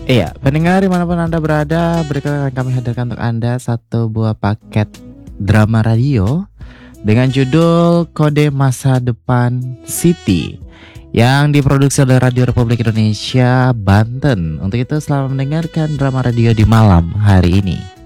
Iya, pendengar dimanapun Anda berada, berikut akan kami hadirkan untuk Anda satu buah paket drama radio dengan judul Kode Masa Depan City yang diproduksi oleh Radio Republik Indonesia Banten. Untuk itu selamat mendengarkan drama radio di malam hari ini.